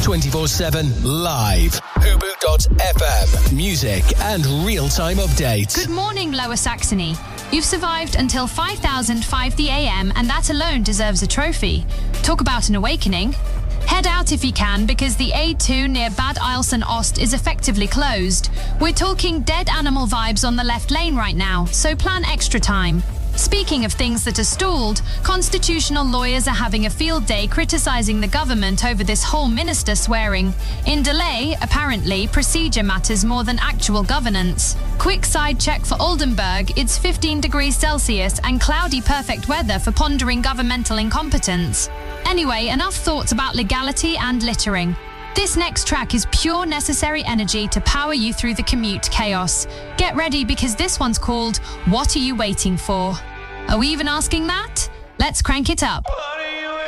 24/7 live. Hubu.fm. Music and real-time updates. Good morning, Lower Saxony. You've survived until 5,005 the AM, and that alone deserves a trophy. Talk about an awakening. Head out if you can, because the A2 near Bad Eilsen-Ost is effectively closed. We're talking dead animal vibes on the left lane right now, so plan extra time. Speaking of things that are stalled, constitutional lawyers are having a field day criticising the government over this whole minister swearing. In delay, apparently, procedure matters more than actual governance. Quick side check for Oldenburg, it's 15 degrees Celsius and cloudy perfect weather for pondering governmental incompetence. Anyway, enough thoughts about legality and littering. This next track is pure necessary energy to power you through the commute chaos. Get ready, because this one's called What Are You Waiting For? Are we even asking that? Let's crank it up.